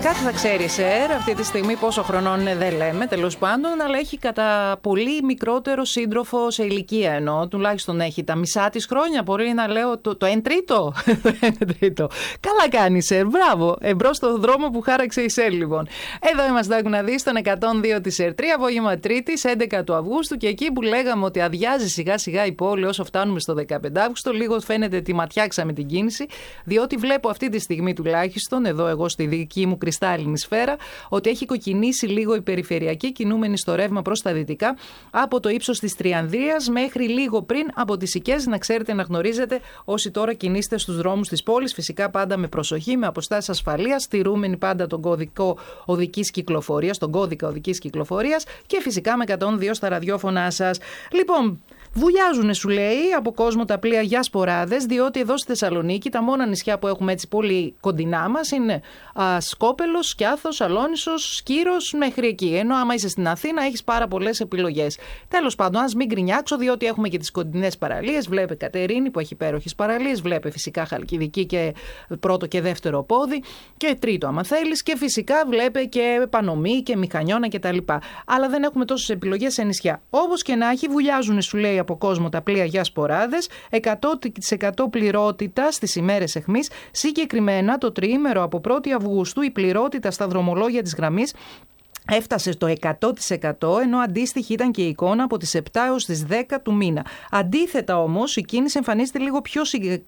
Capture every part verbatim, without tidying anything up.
Κάτι θα ξέρει, Σερ, αυτή τη στιγμή πόσο χρονών είναι δεν λέμε, τέλος πάντων, αλλά έχει κατά πολύ μικρότερο σύντροφο σε ηλικία εννοώ, τουλάχιστον έχει τα μισά της χρόνια. Μπορεί να λέω το, το εν τρίτο. τρίτο. Καλά κάνει, Σερ, μπράβο. Εμπρός στο δρόμο που χάραξε η Σερ, λοιπόν. Εδώ είμαστε, άκου να δεις, στον εκατόν δύο της Ερ τρία, απόγευμα Τρίτης, έντεκα του Αυγούστου, και εκεί που λέγαμε ότι αδειάζει σιγά σιγά η πόλη όσο φτάνουμε στο δεκαπέντε Αυγούστου, λίγο φαίνεται ότι ματιάξαμε την κίνηση, διότι βλέπω αυτή τη στιγμή τουλάχιστον, εδώ εγώ στη δική μου κρυστάλλινη σφαίρα, ότι έχει κοκκινήσει λίγο η περιφερειακή, κινούμενη στο ρεύμα προς τα δυτικά, από το ύψος της Τριανδρίας μέχρι λίγο πριν από τις Σικές. Να ξέρετε, να γνωρίζετε όσοι τώρα κινείστε στους δρόμους της πόλης, φυσικά πάντα με προσοχή, με αποστάσεις ασφαλείας, στηρούμενοι πάντα τον κωδικό οδικής κυκλοφορίας, τον κώδικα οδικής κυκλοφορίας, και φυσικά με εκατόν δύο στα ραδιόφωνά σας. Λοιπόν, βουλιάζουνε, σου λέει, από κόσμο τα πλοία για σποράδες, διότι εδώ στη Θεσσαλονίκη τα μόνα νησιά που έχουμε έτσι πολύ κοντινά μας είναι α, Σκόπελος, Σκιάθος, Αλόνισσος, Σκύρος, μέχρι εκεί. Ενώ άμα είσαι στην Αθήνα έχεις πάρα πολλές επιλογές. Τέλος πάντων, ας μην γκρινιάξω, διότι έχουμε και τις κοντινές παραλίες. Βλέπε Κατερίνη που έχει υπέροχες παραλίες, βλέπε φυσικά Χαλκιδική και πρώτο και δεύτερο πόδι, και τρίτο άμα θέλεις, και φυσικά βλέπε και Πανομή και Μηχανιώνα κτλ. Αλλά δεν έχουμε τόσες επιλογές σε νησιά. Όπως και να έχει, βουλιάζουν, σου λέει, από κόσμο τα πλοία για σποράδες, εκατό τοις εκατό πληρότητα στις ημέρες εχμής. Συγκεκριμένα το τριήμερο από πρώτη Αυγούστου η πληρότητα στα δρομολόγια της γραμμής έφτασε στο εκατό τοις εκατό, ενώ αντίστοιχη ήταν και η εικόνα από τις επτά έως τις δέκα του μήνα. Αντίθετα όμως, η κίνηση εμφανίζεται λίγο πιο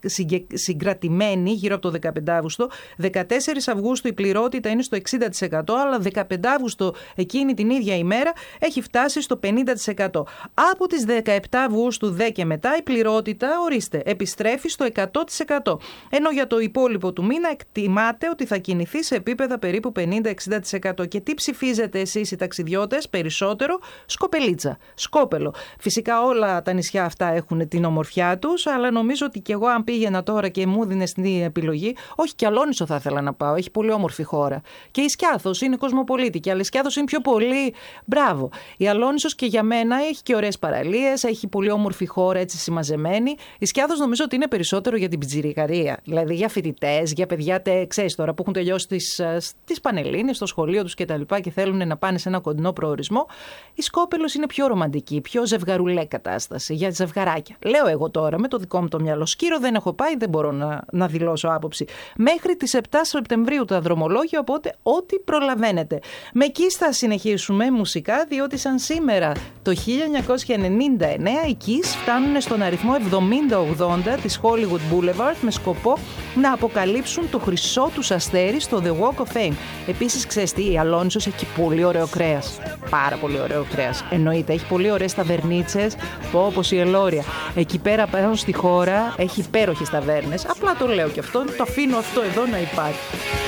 συγκρατημένη γύρω από το δεκαπέντε Αυγούστου. δεκατέσσερις Αυγούστου η πληρότητα είναι στο εξήντα τοις εκατό, αλλά δεκαπέντε Αυγούστου εκείνη την ίδια ημέρα έχει φτάσει στο πενήντα τοις εκατό. Από τις δεκαεπτά Αυγούστου δε και μετά η πληρότητα, ορίστε, επιστρέφει στο εκατό τοις εκατό. Ενώ για το υπόλοιπο του μήνα εκτιμάται ότι θα κινηθεί σε επίπεδα περίπου πενήντα με εξήντα τοις εκατό. Και τι ψηφίζετε εσείς οι ταξιδιώτες περισσότερο? Σκοπελίτσα, Σκόπελο. Φυσικά όλα τα νησιά αυτά έχουν την ομορφιά τους, αλλά νομίζω ότι κι εγώ αν πήγαινα τώρα και μου δίνες την επιλογή, όχι, και Αλόνισσο θα ήθελα να πάω, έχει πολύ όμορφη χώρα. Και η Σκιάθος είναι κοσμοπολίτικη, αλλά η Σκιάθος είναι πιο πολύ, μπράβο. Η Αλόνισσος και για μένα έχει και ωραίες παραλίες, έχει πολύ όμορφη χώρα έτσι συμμαζεμένη. Η Σκιάθος νομίζω ότι είναι περισσότερο για την πιτσιρικαρία, δηλαδή για φοιτητές, για παιδιά, ξέρεις τώρα, που έχουν τελειώσει τις, τις πανελλήνιες στο σχολείο τους κτλ. Και, και θέλουν να πάνε σε ένα κοντινό προορισμό. Η Σκόπελος είναι πιο ρομαντική, πιο ζευγαρουλέ κατάσταση, για ζευγαράκια. Λέω εγώ τώρα με το δικό μου το μυαλό. Σκύρο δεν έχω πάει, δεν μπορώ να, να δηλώσω άποψη. Μέχρι τις επτά Σεπτεμβρίου τα δρομολόγια, οπότε ό,τι προλαβαίνετε. Με εκεί θα συνεχίσουμε μουσικά, διότι σαν σήμερα το χίλια εννιακόσια ενενήντα εννέα οι Kiss φτάνουν στον αριθμό εβδομήντα ογδόντα της Hollywood Boulevard με σκοπό να αποκαλύψουν το χρυσό τους αστέρι στο The Walk of Fame. Επίσης, ξέρεις τι, η Αλόνισσος έχει πολύ ωραίο κρέας. Πάρα πολύ ωραίο κρέας. Εννοείται, έχει πολύ ωραίες ταβερνίτσες, όπως η Ελόρια. Εκεί πέρα πάνω στη χώρα έχει υπέροχες ταβέρνες. Απλά το λέω και αυτό, το αφήνω αυτό εδώ να υπάρχει.